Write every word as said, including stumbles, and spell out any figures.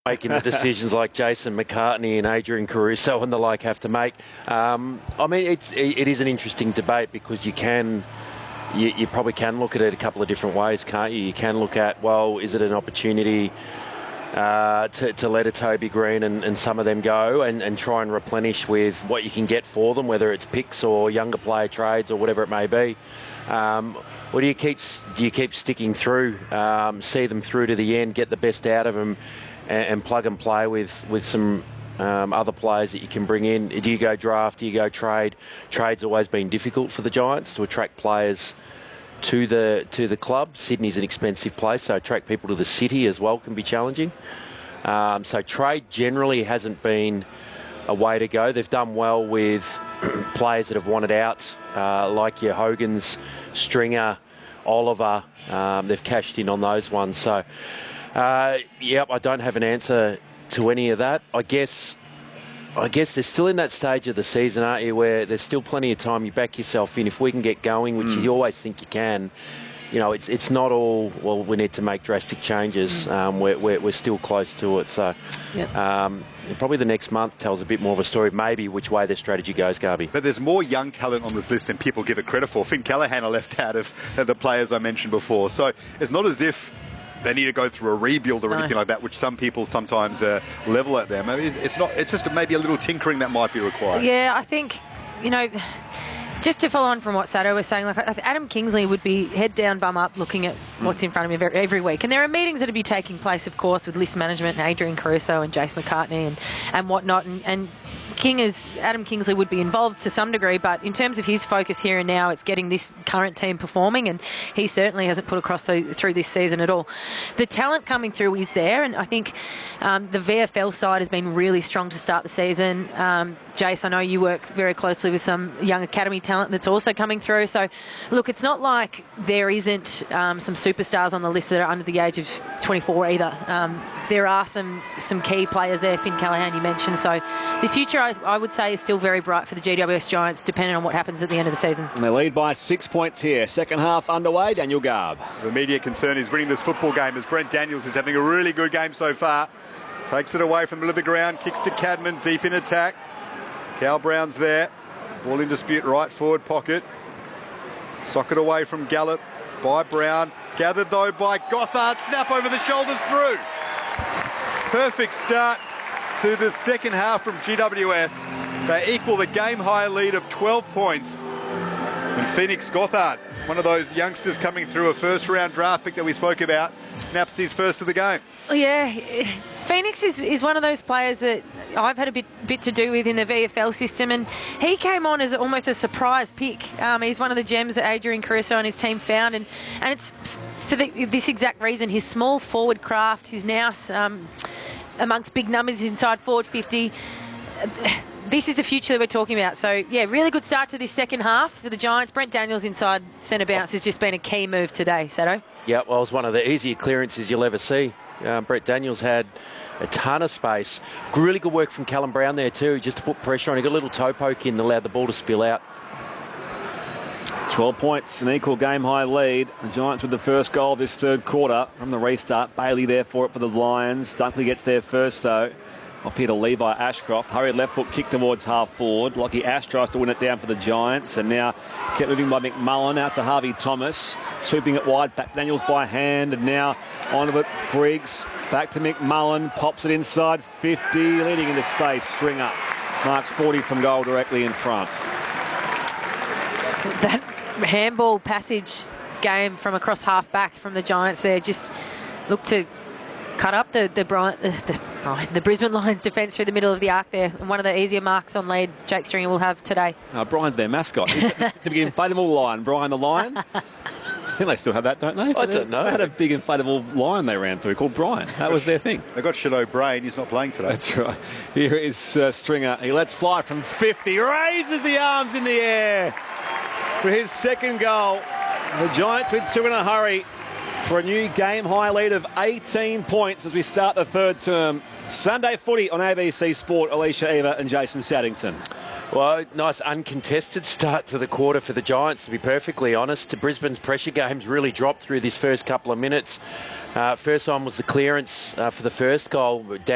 making the decisions like Jason McCartney and Adrian Caruso and the like have to make. Um, I mean, it's, it, it is an interesting debate because you can, you, you probably can look at it a couple of different ways, can't you? You can look at, well, is it an opportunity uh, to, to let a Toby Green and, and some of them go and, and try and replenish with what you can get for them, whether it's picks or younger player trades or whatever it may be. Um, or do you keep do you keep sticking through, um, see them through to the end, get the best out of them, and, and plug and play with with some um, other players that you can bring in? Do you go draft? Do you go trade? Trade's always been difficult for the Giants to attract players to the to the club. Sydney's an expensive place, so attract people to the city as well can be challenging. Um, so trade generally hasn't been a way to go. They've done well with players that have wanted out, uh, like your Hogans, Stringer, Oliver. Um, they've cashed in on those ones. So, uh, yep, I don't have an answer to any of that. I guess, I guess they're still in that stage of the season, aren't you, where there's still plenty of time. You back yourself in. If we can get going, which mm. you always think you can, you know, it's it's not all, well, we need to make drastic changes. Mm. Um, we're, we're, we're still close to it. So yep. um, probably the next month tells a bit more of a story of maybe which way their strategy goes, Garby. But there's more young talent on this list than people give it credit for. Finn Callaghan are left out of the players I mentioned before. So it's not as if they need to go through a rebuild or no. anything like that, which some people sometimes uh, level at them. I mean, it's not. It's just maybe a little tinkering that might be required. Yeah, I think, you know, just to follow on from what Sato was saying, like Adam Kingsley would be head down, bum up, looking at what's in front of him every, every week. And there are meetings that would be taking place, of course, with list management and Adrian Caruso and Jace McCartney and, and whatnot. And, and King is Adam Kingsley would be involved to some degree, but in terms of his focus here and now, it's getting this current team performing, and he certainly hasn't put across the, through this season at all. The talent coming through is there, and I think um, the V F L side has been really strong to start the season. Um, Jace, I know you work very closely with some young academy talent that's also coming through. So, look, it's not like there isn't um, some superstars on the list that are under the age of twenty-four either. Um, there are some some key players there. Finn Callaghan, you mentioned. So the future, I, I would say, is still very bright for the G W S Giants, depending on what happens at the end of the season. And they lead by six points here. Second half underway. Daniel Garb. The immediate concern is winning this football game, as Brent Daniels is having a really good game so far. Takes it away from the middle of the ground, kicks to Cadman, deep in attack. Cal Brown's there. Ball in dispute, right forward pocket. Socket away from Gallup by Brown. Gathered though by Gothard. Snap over the shoulders through. Perfect start to the second half from G W S. They equal the game high lead of twelve points. And Phoenix Gothard, one of those youngsters coming through, a first round draft pick that we spoke about, snaps his first of the game. Yeah, Phoenix is, is one of those players that I've had a bit bit to do with in the V F L system, and he came on as almost a surprise pick. Um, he's one of the gems that Adrian Caruso and his team found, and, and it's for the, this exact reason. His small forward craft, his nous um, amongst big numbers inside forward fifty. This is the future that we're talking about. So, yeah, really good start to this second half for the Giants. Brent Daniels inside centre bounce has just been a key move today, Sato. Yeah, well, it was one of the easier clearances you'll ever see. Um, Brett Daniels had a ton of space. Really good work from Callum Brown there too, just to put pressure on. He got a little toe poke in that allowed the ball to spill out. twelve points, an equal game-high lead. The Giants with the first goal of this third quarter from the restart. Bailey there for it for the Lions. Dunkley gets there first though. Off here to Levi Ashcroft. Hurried left foot kick towards half forward. Lockie Ash tries to win it down for the Giants. And now kept moving by McMullen out to Harvey Thomas. Sweeping it wide back. Daniels by hand. And now onto it. Griggs back to McMullen. Pops it inside fifty. Leading into space. Stringer marks forty from goal directly in front. That handball passage game from across half back from the Giants there just looked to cut up the the, Bri- the, the, the Brisbane Lions defence through the middle of the arc there. And one of the easier marks on lead Jake Stringer will have today. Oh, Brian's their mascot. The big inflatable lion. Brian the Lion. I think they still have that, don't they? I don't know. They had a big inflatable lion they ran through called Brian. That was their thing. They got Shadow Brain. He's not playing today. That's right. Here is uh, Stringer. He lets fly from fifty. Raises the arms in the air for his second goal. The Giants with two in a hurry for a new game-high lead of eighteen points as we start the third term. Sunday footy on A B C Sport. Alicia Eva and Jason Saddington. Well, nice uncontested start to the quarter for the Giants, to be perfectly honest. Brisbane's pressure games really dropped through this first couple of minutes. Uh, first one was the clearance uh, for the first goal.